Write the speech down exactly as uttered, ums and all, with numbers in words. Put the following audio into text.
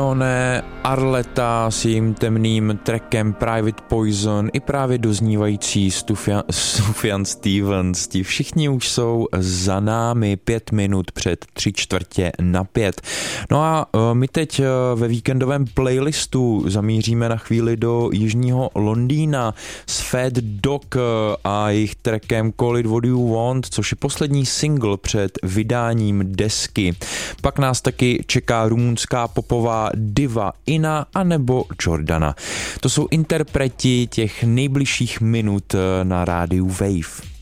Ne, Arleta s jejím temným trackem Private Poison i právě doznívající Sufjan, Sufjan Stevens. Ti všichni už jsou za námi pět minut před tři čtvrtě na pět. No a my teď ve víkendovém playlistu zamíříme na chvíli do jižního Londýna s Fat Dog a jejich trackem Call It What You Want, což je poslední single před vydáním desky. Pak nás taky čeká rumunská popová diva Ina anebo Jordana. To jsou interpreti těch nejbližších minut na rádiu Wave.